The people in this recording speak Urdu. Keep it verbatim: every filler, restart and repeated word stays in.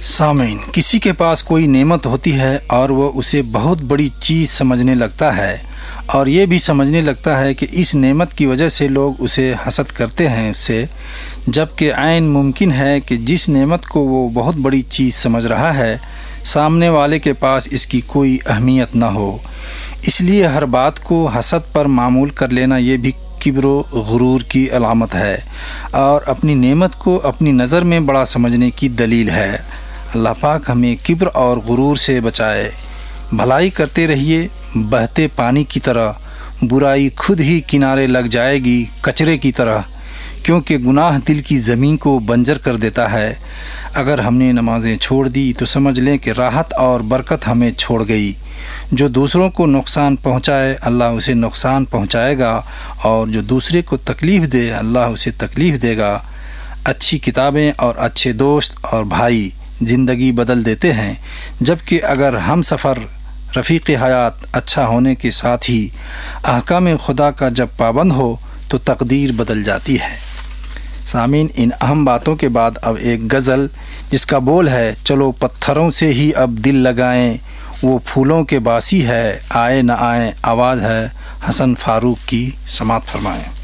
سامعین، کسی کے پاس کوئی نعمت ہوتی ہے اور وہ اسے بہت بڑی چیز سمجھنے لگتا ہے اور یہ بھی سمجھنے لگتا ہے کہ اس نعمت کی وجہ سے لوگ اسے حسد کرتے ہیں اس سے، جبکہ عین ممکن ہے کہ جس نعمت کو وہ بہت بڑی چیز سمجھ رہا ہے سامنے والے کے پاس اس کی کوئی اہمیت نہ ہو۔ اس لیے ہر بات کو حسد پر معمول کر لینا یہ بھی کبر و غرور کی علامت ہے اور اپنی نعمت کو اپنی نظر میں بڑا سمجھنے کی دلیل ہے۔ اللہ پاک ہمیں کبر اور غرور سے بچائے۔ بھلائی کرتے رہیے بہتے پانی کی طرح، برائی خود ہی کنارے لگ جائے گی کچرے کی طرح، کیونکہ گناہ دل کی زمین کو بنجر کر دیتا ہے۔ اگر ہم نے نمازیں چھوڑ دی تو سمجھ لیں کہ راحت اور برکت ہمیں چھوڑ گئی۔ جو دوسروں کو نقصان پہنچائے اللہ اسے نقصان پہنچائے گا، اور جو دوسرے کو تکلیف دے اللہ اسے تکلیف دے گا۔ اچھی کتابیں اور اچھے دوست اور بھائی زندگی بدل دیتے ہیں، جبکہ اگر ہم سفر رفیق حیات اچھا ہونے کے ساتھ ہی احکام خدا کا جب پابند ہو تو تقدیر بدل جاتی ہے۔ سامعین، ان اہم باتوں کے بعد اب ایک غزل جس کا بول ہے، چلو پتھروں سے ہی اب دل لگائیں، وہ پھولوں کے باسی ہے، آئے نہ آئے آواز ہے حسن فاروق کی، سماعت فرمائیں۔